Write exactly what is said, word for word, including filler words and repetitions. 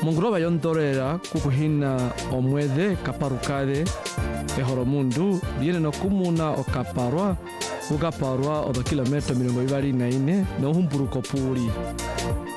Munguroba yondorera kukuhina omwethe kaparukade ehoro mundu viene no kumuna okaparwa ukaparwa odo kilomita mirongo ibari na ine no humburuko puri